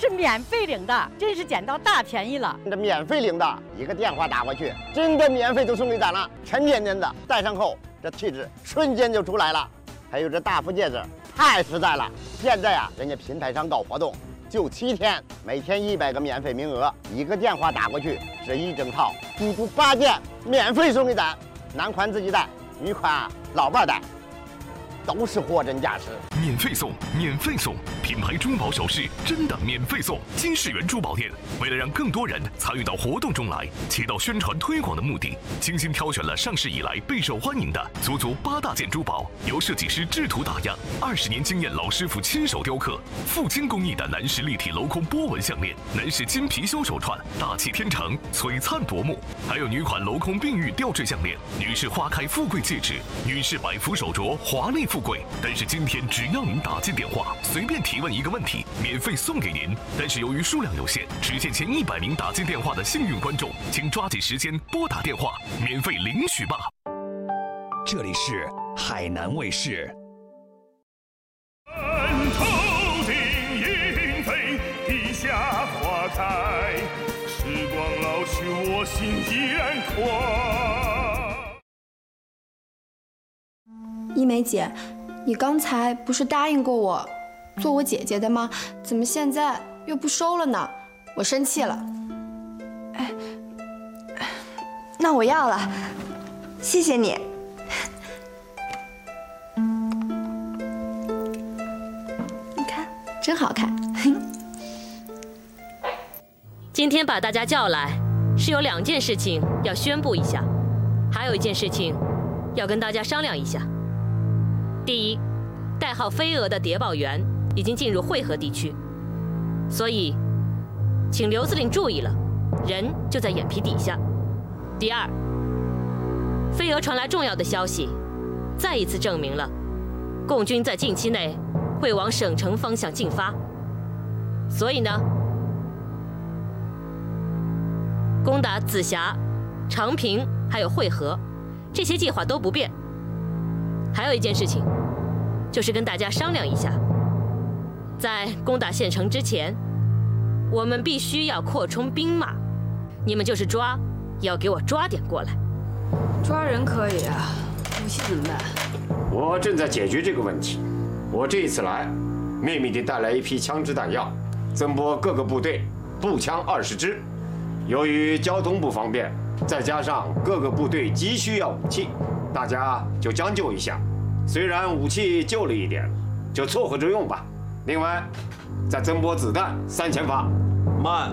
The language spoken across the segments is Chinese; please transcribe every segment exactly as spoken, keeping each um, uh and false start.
是免费领的，真是捡到大便宜了。 这免费领的，一个电话打过去，真的免费就送给咱了，沉甸甸的，戴上后这气质瞬间就出来了。还有这大福戒指，太实在了。现在啊，人家平台上搞活动，就七天，每天一百个免费名额，一个电话打过去是一整套，足足八件免费送给咱。男款自己带，女款啊老伴带。都是货真价实， 免费送，免费送，品牌珠宝首饰真的免费送。金世源珠宝店为了让更多人参与到活动中来，起到宣传推广的目的，精心挑选了上市以来备受欢迎的足足八大件珠宝，由设计师制图打样，二十年经验老师傅亲手雕刻，富金工艺的男士立体镂空波纹项链，男士金貔貅手串，大气天成，璀璨夺目。还有女款镂空碧玉吊坠项链，女士花开富贵戒指，女士百福手镯，华丽富贵。但是今天只要您打进电话，随便提问一个问题，免费送给您。但是由于数量有限，只限前一百名打进电话的幸运观众，请抓紧时间拨打电话，免费领取吧。 这里是海南卫视。 头顶莺飞，地下花开，时光老去，我心依然狂。 一梅姐，你刚才不是答应过我做我姐姐的吗？怎么现在又不收了呢？我生气了。 哎，那我要了，谢谢你。你看， 真好看。 今天把大家叫来，是有两件事情要宣布一下，还有一件事情要跟大家商量一下。第一，代号飞蛾的谍报员已经进入汇合地区，所以请刘司令注意了，人就在眼皮底下。第二，飞蛾传来重要的消息，再一次证明了共军在近期内会往省城方向进发，所以呢，攻打紫霞、长平还有汇合，这些计划都不变。还有一件事情，就是跟大家商量一下，在攻打县城之前，我们必须要扩充兵马，你们就是抓，也要给我抓点过来。 抓人可以啊，武器怎么办？ 我正在解决这个问题。我这一次来，秘密地带来一批枪支弹药，增拨各个部队步枪二十支。由于交通不方便，再加上各个部队急需要武器，大家就将就一下。虽然武器旧了一点，就凑合着用吧。另外，再增拨子弹三千发。 慢，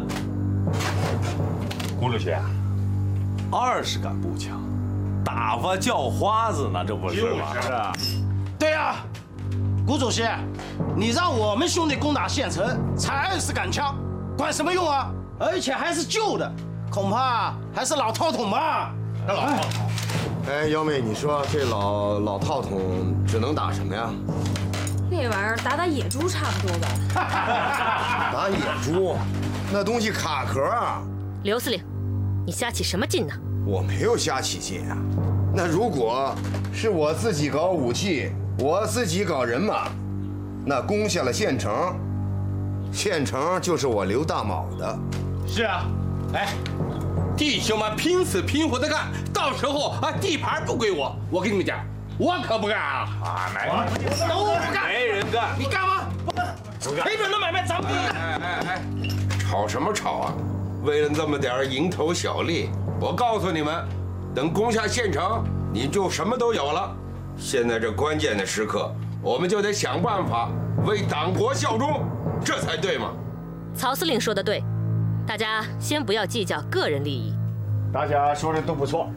顾主席， 二十杆步枪，打发叫花子呢，这不是吗？ 是啊。 对呀，顾主席，你让我们兄弟攻打县城，才二十杆枪，管什么用啊？而且还是旧的，恐怕还是老套筒吧。 那老套筒。 哎，幺妹，你说这老老套筒只能打什么呀？ 那玩意儿打打野猪差不多吧？ 打野猪，那东西卡壳啊！ 刘司令，你瞎起什么劲呢？ 我没有瞎起劲啊。那如果是我自己搞武器，我自己搞人马，那攻下了县城，县城就是我刘大卯的。 是啊，哎。弟兄们拼死拼活的干，到时候啊，地盘不归我，我跟你们讲，我可不干啊！啊，没， 都不干， 没人干， 你干吗？赔本的买卖咱不干。 哎哎哎，吵什么吵啊？为了这么点蝇头小利，我告诉你们，等攻下县城，你就什么都有了。现在这关键的时刻，我们就得想办法为党国效忠，这才对嘛。 曹司令说的对。大家先不要计较个人利益。 大家说的都不错。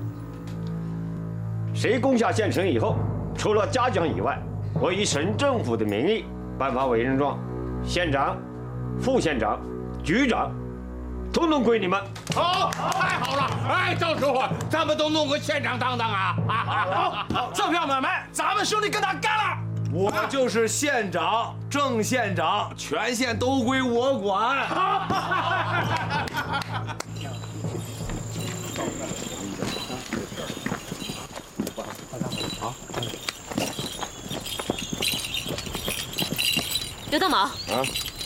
谁攻下县城以后，除了嘉奖以外，我以省政府的名义颁发委任状，县长、副县长、局长，统统归你们。 好，太好了！哎，到时候啊，咱们都弄个县长当当啊！ 好，好，这票买卖，咱们兄弟跟他干了。 我就是县长、正县长，全县都归我管。 刘大卯， 啊，